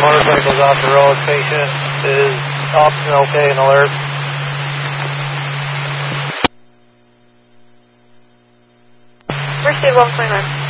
Motorcycles off the road. Patient is up and okay and alert. Receive 1.9.